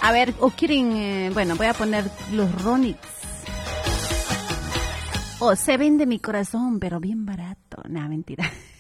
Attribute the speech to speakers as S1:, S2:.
S1: A ver, o quieren, bueno, voy a poner los Ronix. O se vende mi corazón, pero bien barato. No, mentira.